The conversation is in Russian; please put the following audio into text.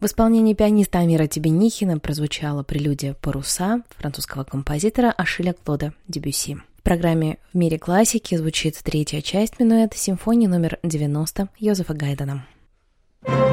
В исполнении пианиста Амира Тебенихина прозвучала прелюдия «Паруса» французского композитора Ашиля Клода Дебюсси. В программе «В мире классики» звучит третья часть минуэта симфонии номер 90 Йозефа Гайдена.